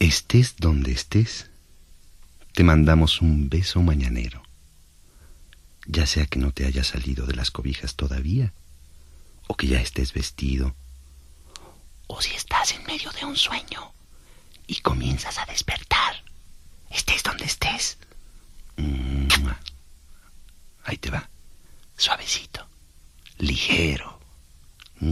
Estés donde estés, te mandamos un beso mañanero. Ya sea que no te hayas salido de las cobijas todavía, o que ya estés vestido, o si estás en medio de un sueño y comienzas a despertar, estés donde estés. Ahí te va, suavecito, ligero.